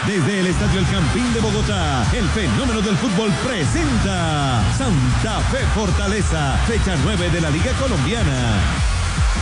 Desde el Estadio El Campín de Bogotá, el fenómeno del fútbol presenta Santa Fe Fortaleza, fecha 9 de la Liga Colombiana.